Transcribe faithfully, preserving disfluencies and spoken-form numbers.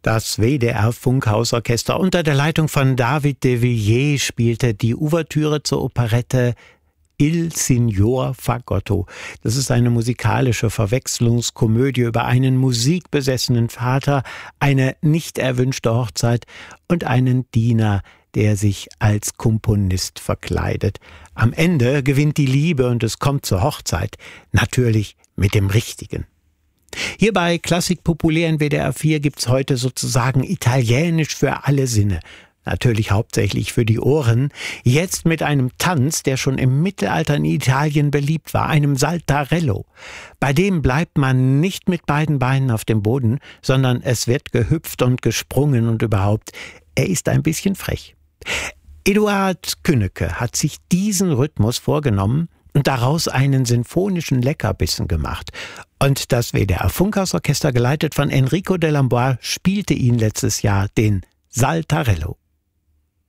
Das W D R-Funkhausorchester unter der Leitung von David de Villiers spielte die Ouvertüre zur Operette Il Signor Fagotto. Das ist eine musikalische Verwechslungskomödie über einen musikbesessenen Vater, eine nicht erwünschte Hochzeit und einen Diener, der sich als Komponist verkleidet. Am Ende gewinnt die Liebe und es kommt zur Hochzeit, natürlich mit dem Richtigen. Hier bei Klassik populär in W D R vier gibt's heute sozusagen Italienisch für alle Sinne. Natürlich hauptsächlich für die Ohren. Jetzt mit einem Tanz, der schon im Mittelalter in Italien beliebt war, einem Saltarello. Bei dem bleibt man nicht mit beiden Beinen auf dem Boden, sondern es wird gehüpft und gesprungen und überhaupt, er ist ein bisschen frech. Eduard Künneke hat sich diesen Rhythmus vorgenommen und daraus einen sinfonischen Leckerbissen gemacht. Und das W D R-Funkhausorchester, geleitet von Enrico Dellamboise, spielte ihn letztes Jahr, den Saltarello.